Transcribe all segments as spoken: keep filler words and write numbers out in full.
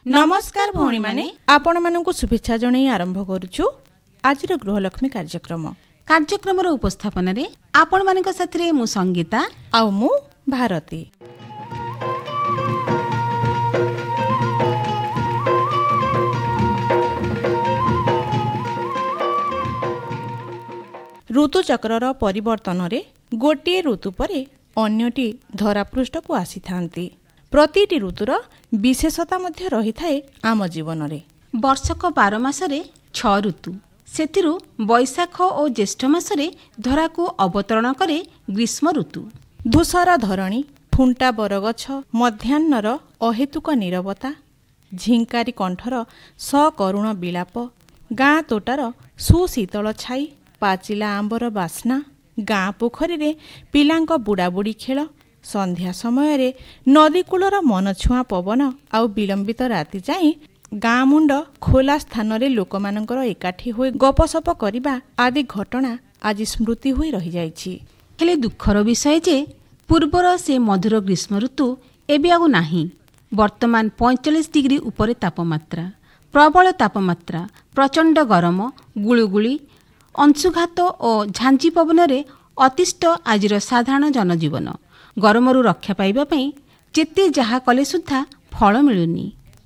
नमस्कार भौणी माने आपण मानकु शुभेच्छा जणै आरंभ करूछु आजिर गृहलक्ष्मी कार्यक्रम कार्यक्रम उपस्थापन रे आपण मानक साथरे मु संगीता आ मु भारती। ऋतुचक्रर परिवर्तन रे गोटे ऋतु परे अन्यटी धरापृष्ठ को आसी थांती। प्रतिटी ऋतुर विशेषता मध्य रही थाए आम जीवन रे। वर्षक बार मासरे छ ऋतु सेतिरु बैशाख और ज्येष्ठ मासरे धरा को अवतरण करे ग्रीष्म ऋतु। धूसर धरणी ठुंटा बरगछ मध्याह्नर अहेतुक नीरवता झिंकारी कंठर सकरुण बिलाप गाँ तोटार सुशीतल छाई पाचिला आंबर बास्ना गाँ पोखरी रे पिलांक बुड़ाबुड़ी खेल संध्या समय रे नदी कूलर मनछुआ पवन आउ विलंबित राति जाई गाँ मुंड खोला स्थान रे लोक मानकर एकाठी होई गपसप करिबा आदि घटना आज स्मृति होई रही जाईछि। हेले दुखर विषय जे पूर्वर से मधुर ग्रीष्म ऋतु एबे आउ नाही। वर्तमान पैंतालीस डिग्री उपरे तापमात्रा प्रबल तापमात्रा प्रचंड गरम गुळुगुळी अंशुघात और झांझी पवन रे अतिष्ठ आजिर साधारण जनजीवन। गरमरू रक्षा पाइबा पई जेते जहा कले सुद्धा फल मिलुनी।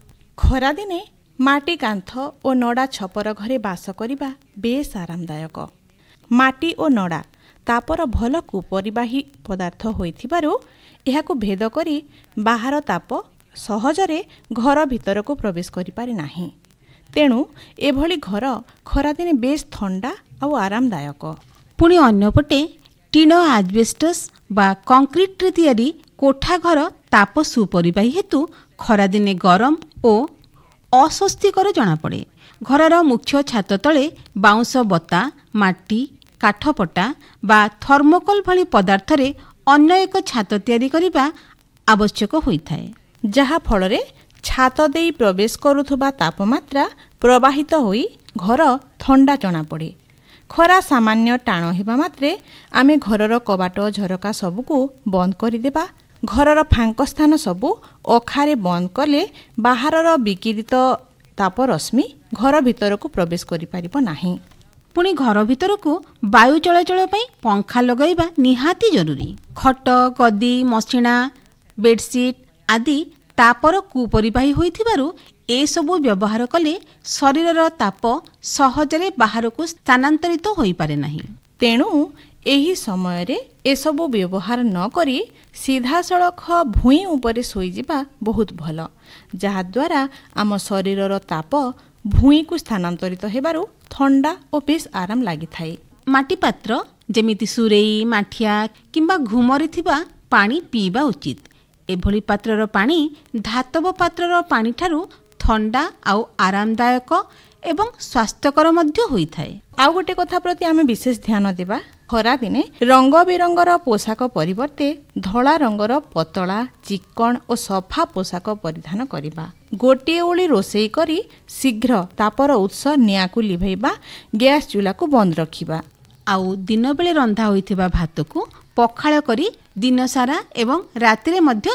खरा दिने माटी कांथ और नड़ा छपर घरे बास करिबा बेस आरामदायक। माटी और नड़ा तापर भल कुपरिबाही पदार्थ होइथिबारु एहाकु भेद करी बाहर ताप सहजरे घर भितर को प्रवेश करि पारे नाही। तेणु एभली घर खरा दिने बेस ठंडा और आरामदायक। पुणी अन्यपटे टीण आजबेस्टस बा कंक्रीट रे तैयारी कोठा घर ताप सुपरिबाही हेतु खरा दिने गरम और अस्वस्तिकर जना पड़े। घरर मुख्य छात तले बाउंस बता माटी काठपटा बा थर्मोकोल भली पदार्थ रे अन्य एक छात तैयारी करिबा आवश्यक होइथाय, जहा फलरे छात देई प्रवेश करुथबा तापमात्रा प्रवाहित होई घर ठंडा जना पड़े। खरा सामान्य टाण हेबा मात्रे आमे घरर कबाट झरका सबुको बंद करिदेबा। घरर फांक स्थान सबु अखारे बंद कले बाहरर विकिरित ताप रश्मि घर भितर को प्रवेश करि पारिबो नाही। पुणी घर भितर को वायु चलाचल पई पंखा लगाइबा निहाती जरूरी। खट गदी मसिणा बेडशीट आदि तापर कुपरिबाही होइथिबारु ए सबु व्यवहार कले शरीरर ताप सहजरे बाहर को स्थानांतरित होई पारे नाही। तेणु एही समय रे ए सबु व्यवहार न करी सीधा सड़क भूई उपरे सोई जिबा बहुत भल, जहा द्वारा आम शरीरर ताप भूई को स्थानांतरित हेबारु ठंडा और बेस आराम लागि थाए। माटी पात्र जेमिति सुरेई माठिया किंबा घुमरी थिबा पानी पीबा उचित। एभली पात्रर पानी धातव पात्रर पानी ठारू ठंडा आउ आरामदायक एवं स्वास्थ्यकर मध्य होइथाय। आउ गोटे कथा प्रति आमे विशेष ध्यान देबा। खरा दिने रंग बिरंगर पोशाक परिवर्ते धला रंगर पतला चिकन और सफा पोशाक परिधान करिबा। गोटे ओली रोषेई करी शीघ्र तापर उत्स निया को लिभैबा। गैस चूल्हा को बंद रखिबा। आउ दिन बेले रंधा होइथिबा भात को पखाळ करी दिन सारा एवं रातिरे मध्य